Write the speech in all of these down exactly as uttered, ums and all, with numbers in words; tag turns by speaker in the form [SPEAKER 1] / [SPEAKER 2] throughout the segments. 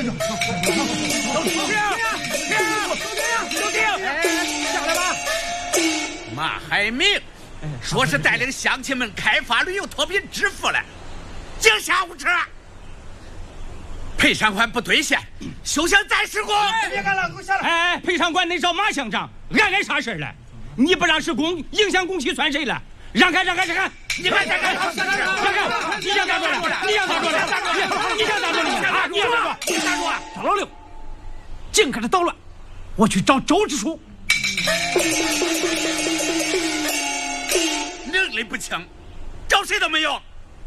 [SPEAKER 1] 下来吧。
[SPEAKER 2] 马海明说是带领乡亲们开发旅游脱贫致富了，竟下无车，赔偿款不兑现，休想再施工！
[SPEAKER 1] 别干了，给我下来！
[SPEAKER 3] 哎，赔偿款得找马乡长，俺干啥事了？你不让施工，影响工期算谁了？让开，让开，让开！
[SPEAKER 2] 你们再干，让开！
[SPEAKER 3] 你想咋做的？你想咋做的？你想咋做的？啊！你想咋做？
[SPEAKER 2] 你咋做？
[SPEAKER 1] 赵老六，净搁这捣乱，我去找周支书。
[SPEAKER 2] 能力不强，找谁都没用。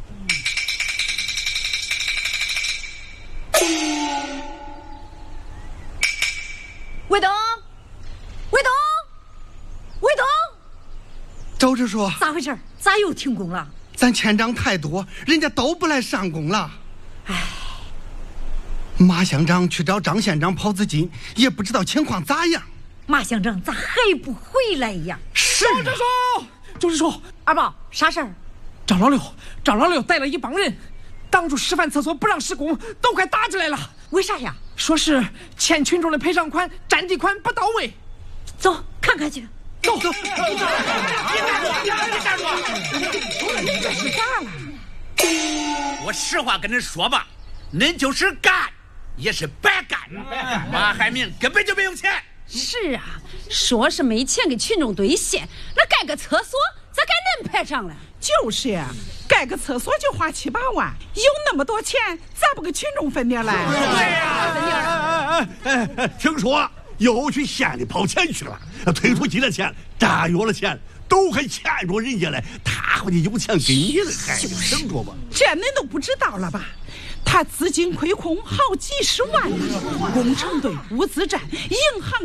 [SPEAKER 4] 卫东，卫东，卫东，
[SPEAKER 5] 周支书，
[SPEAKER 4] 咋回事？咋又停工了？
[SPEAKER 5] 咱欠账太多，人家都不来上工了。唉，马乡长去找张县长跑资金，也不知道情况咋样。
[SPEAKER 4] 马乡长咋还不回来呀？
[SPEAKER 5] 是
[SPEAKER 1] 周支书，周支书，
[SPEAKER 4] 二宝，啥事儿？
[SPEAKER 1] 赵老六，赵老六带了一帮人，挡住师范厕所不让施工，都快打起来了。
[SPEAKER 4] 为啥呀？
[SPEAKER 1] 说是欠群众的赔偿款、占地款不到位。
[SPEAKER 4] 走，看看去。
[SPEAKER 1] 走走。
[SPEAKER 2] 你咋做？你咋做？
[SPEAKER 4] 这是咋了？
[SPEAKER 2] 我实话跟你说吧，恁就是干，也是白干。马海明根本就没有钱。
[SPEAKER 6] 是啊，说是没钱给群众兑现，那盖个厕所咋该恁赔偿了？
[SPEAKER 7] 就是呀，盖个厕所就花七八万，有那么多钱，咋不给群众分点来？
[SPEAKER 2] 对呀，
[SPEAKER 6] 分点。
[SPEAKER 8] 哎哎哎！听说又去县里跑钱去了，推出去的钱、炸药的钱都还欠着人家嘞，他回去有钱给你了，还省着吧？
[SPEAKER 7] 这恁都不知道了吧？他资金亏空好几十万呢，工程队、物资站、银行。